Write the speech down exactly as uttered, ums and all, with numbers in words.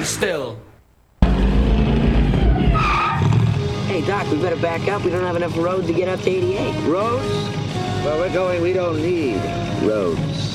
be still. Hey, Doc, we better back up. We don't have enough road to get up to eighty-eight. Roads? Well, we're going, we don't need roads.